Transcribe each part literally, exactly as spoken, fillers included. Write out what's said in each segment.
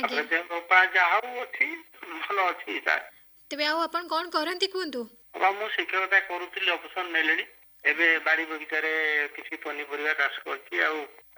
ତାପରେ ଦେହ ପା ଯାହା ହଉ ଅଛି ଭଲ ଅଛି ସାର୍। ତେବେ ଆଉ ଆପଣ କଣ କରନ୍ତି କୁହନ୍ତୁ? ମୁଁ ଶିକ୍ଷକତା କରୁଥିଲି, ଅବସର ନେଲେଣି। ଏବେ ବାଡ଼ି ବଗିଚାରେ କିଛି ପନିପରିବା ଚାଷ କରୁଛି, ଆଉ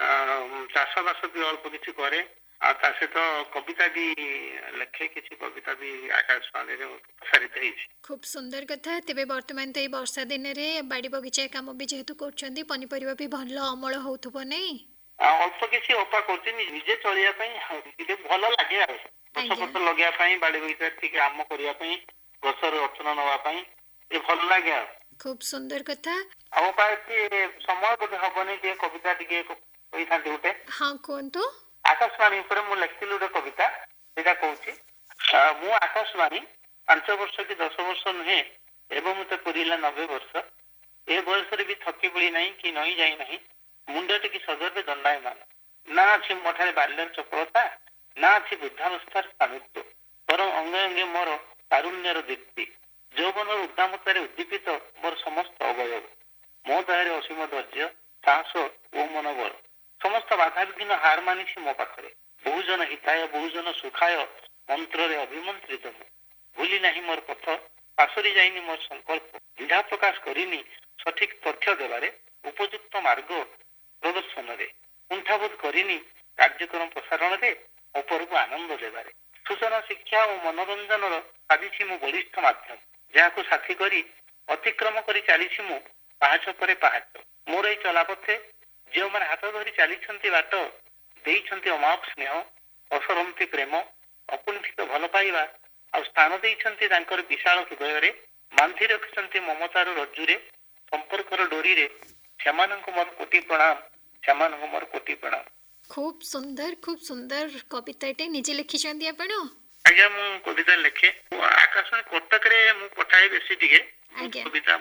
ଚାଷ ବାସ ବି ଅଳ୍ପ କିଛି କରେ, ଆଉ ତା ସହିତ କବିତା ବି ଲେଖେ, କିଛି କବିତା ବି ଆକାଶବାଣୀରେ ପ୍ରସାରିତ ହେଇଛି। খুব সুন্দর কথা। তেবে বর্তমান তো এই বর্ষা দিনে বাড়ি বগিচা কাম বি যেহেতু করছেন, পনিপরিবা বি ভাল অমল হউথবো নাই? অল্প কিছু অপা করছি নিজে চলিয়া পাই, ଟିକେ ଭଲ ଲାଗେ ଆଉ ଗଛ ପତ୍ର ଲଗେଇବା ପାଇଁ, ବାଡ଼ି ବଗିଚାରେ ଟିକେ କାମ କରିବା ପାଇଁ, ଗଛର ଯତ୍ନ ନେବା ପାଇଁ ଏ ଭଲ ଲାଗେ ଆଉ। খুব সুন্দর কথা। ଆମ ପାଖେ ସମୟ ବୋଧେ ହବନି, ଟିକେ କବିତା ଟିକେ କହିଥାନ୍ତି ଗୋଟେ। ହଁ କୁହନ୍ତୁ। ଆକାଶବାଣୀ ଉପରେ ମୁଁ ଲେଖିଥିଲି ଗୋଟେ କବିତା, ସେଇଟା କହୁଛି। ମୁଁ ଆକାଶବାଣୀ ପାଞ୍ଚ ବର୍ଷ କି ଦଶ ବର୍ଷ ନୁହେଁ, ଏବଂ ମତେ ପୁରିଲା ନବେ ବର୍ଷ। ଏ ବୟସରେ ବି ଥକି ପଡ଼ି ନାହିଁ କି ନଇଁ ଯାଇ ନାହିଁ, ମୁଣ୍ଡ ଟିକେ ସଜରରେ ଦଣ୍ଡାୟମାନ। ନା ଅଛି ମୋ ଠାରେ ବାଲ୍ୟର ଚପଳତା, ନା ଅଛି ବୃଦ୍ଧାବସ୍ଥାର ସ୍ଥାଣୁତ୍ୱ, ବରଂ ଅଙ୍ଗେ ଅଙ୍ଗେ ମୋର ତାରୁଣ୍ୟର ଦୀପ୍ତି। ଯୌବନର ଉଦ୍ଦାମତାରେ ଉଦ୍ଦୀପିତ ମୋର ସମସ୍ତ ଅବୟବ। ମୋ ଦେହରେ ଅସୀମ ଧୈର୍ଯ୍ୟ, ସାହସ ଓ ମନୋବଳ। ସମସ୍ତ ବାଧାବିଘ୍ନ ହାର ମାନିଛି ମୋ ପାଖରେ। ବହୁଜନ ହିତାୟ ବହୁଜନ ସୁଖାୟ ମନ୍ତ୍ରରେ ଅଭିମନ୍ତ୍ରିତ ମୁଁ। ଭୁଲି ନାହିଁ ମୋର ପଥ, ପାସୋରି ଯାଇନି ମୋର ସଂକଳ୍ପ। ଦ୍ୱିଧା ପ୍ରକାଶ କରିନି ସଠିକ ତଥ୍ୟ ଦେବାରେ, ଉପଯୁକ୍ତ ମାର୍ଗ ପ୍ରଦର୍ଶନରେ। କୁଣ୍ଠାବୋଧ କରିନି କାର୍ଯ୍ୟକ୍ରମ ପ୍ରସାରଣରେ, ଅପରକୁ ଆନନ୍ଦ ଦେବାରେ। ସୂଚନା ଶିକ୍ଷା ଓ ମନୋରଞ୍ଜନର ସାଜିଛି ମୁଁ ବଳିଷ୍ଠ ମାଧ୍ୟମ, ଯାହାକୁ ସାଥୀ କରି ଅତିକ୍ରମ କରି ଚାଲିଛି ମୁଁ ପାହାଚ ପରେ ପାହାଚ। ମୋର ଏଇ ଚଲାପଥେ ଯେଉଁମାନେ ହାତ ଧରି ଚାଲିଛନ୍ତି ବାଟ, ଦେଇଛନ୍ତି ଅମାପ ସ୍ନେହ, ଅସରନ୍ତି ପ୍ରେମ, ଅକୁଣ୍ଠିତ ଭଲ ପାଇବା, ଆଉ ସ୍ଥାନ ଦେଇଛନ୍ତି ତାଙ୍କର ବିଶାଳ ହୃଦୟରେ, ବାନ୍ଧି ରଖିଛନ୍ତି ମମତାର ରଜ୍ଜୁରେ, ସମ୍ପର୍କର ଡୋରିରେ। ସେମାନଙ୍କୁ ମୋର କୋଟି ପ୍ରଣାମ, ସେମାନଙ୍କୁ ମୋର କୋଟି ପ୍ରଣାମ। খুব সুন্দর, খুব সুন্দর কবিতাটি নিজে লিখিଛନ୍ତି ଆପଣ? ଆଜ୍ଞା ମୁଁ କବିତା ଲେଖେ, ଆକାଶବାଣୀ କଟକରେ ମୁଁ ପଠାଏ ବେଶୀ ଟିକେ କବିତା,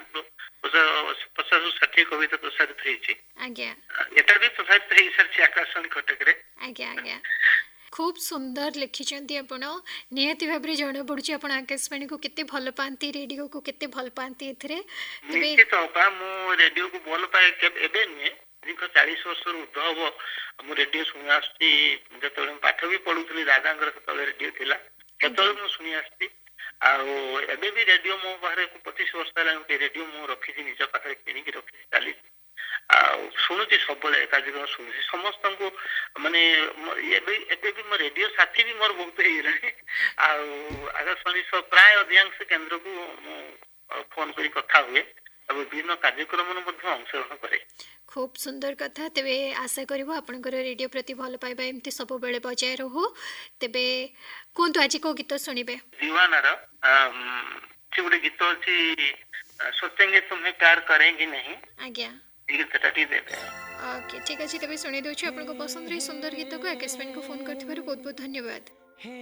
ପଚାଶ ଷାଠିଏ କବିତା ପ୍ରସାରିତ ହେଇଛି। ଆଜ୍ଞା ଏଟା ବି ପ୍ରସାରିତ ହେଇସାରିଛି ଆକାଶବାଣୀ କଟକରେ। ଆଜ୍ଞା ଆଜ୍ଞା খুব সুন্দর লিখিଛନ୍ତି ଆପଣ। ନିହାତି ଭାବରେ ଜଣା ପଡୁଛି ଆପଣ ଆକାଶବାଣୀକୁ କେତେ ଭଲ ପାଆନ୍ତି, ରେଡିଓକୁ କେତେ ଭଲ ପାଆନ୍ତି। ଏଥିରେ ନିଶ୍ଚିତ ବା ମୁଁ ରେଡିଓକୁ ଭଲ ପାଏ, ଏବେ ନୁହେଁ, ଦୀର୍ଘ ଚାଳିଶ ବର୍ଷରୁ ଉର୍ଦ୍ଧ ହବ ମୁଁ ରେଡିଓ ଶୁଣି ଆସୁଛି। ଯେତେବେଳେ ମୁଁ ପାଠ ବି ପଢୁଥିଲି, ଦାଦାଙ୍କର ସେତେବେଳେ ରେଡିଓ ଥିଲା, ସେତେବେଳେ ମୁଁ ଶୁଣି ଆସିଛି। ଆଉ ଏବେ ବି ରେଡିଓ ମୋ ପାଖରେ ପଚିଶ ବର୍ଷ ହେଲାଣି, ଗୋଟେ ରେଡିଓ ମୁଁ ରଖିଛି, ନିଜ ପାଖରେ କିଣିକି ରଖିଛି, ଚାଲିଛି। ଆଉ ଶୁଣୁଛି, ସବୁବେଳେ କାର୍ଯ୍ୟକ୍ରମ ଶୁଣୁଛି ସମସ୍ତଙ୍କୁ। ମାନେ ଏବେ ଏବେ ବି ମୋ ରେଡିଓ ସାଥୀ ବି ମୋର ବହୁତ ହେଇଗଲାଣି। ଆଉ ଆକାଶବାଣୀ ସହ ପ୍ରାୟ ଅଧିକାଂଶ କେନ୍ଦ୍ରକୁ ମୁଁ ଫୋନ କରି କଥା ହୁଏ, ଆଉ ବିଭିନ୍ନ କାର୍ଯ୍ୟକ୍ରମରେ ମଧ୍ୟ ଅଂଶଗ୍ରହଣ କରେ। খুব সুন্দর কথা। তেবে আশা করব আপনার রেডিও প্রতি ভাল পাইবা এমতি ସବୁବେଳେ বজায় রহু। তেবে কোনটো আজি কো গীত শুনিবে? दीवानार ଗୋଟେ ଗୀତ ଅଛି, सोचेंगे तुम्हें प्यार करेंगे नहीं। ଆଜ୍ଞା ଗୀତଟା ଟିକେ ଦେବେ। ଓକେ ଠିକ ଅଛି, ତେବେ ଶୁଣି ଦେଉଛି ଆପଣଙ୍କ ପସନ୍ଦର ଏହି ସୁନ୍ଦର ଗୀତକୁ। ଆକାଶବାଣୀକୁ ଫୋନ କରିଥିବାରୁ ବହୁତ ବହୁତ ଧନ୍ୟବାଦ।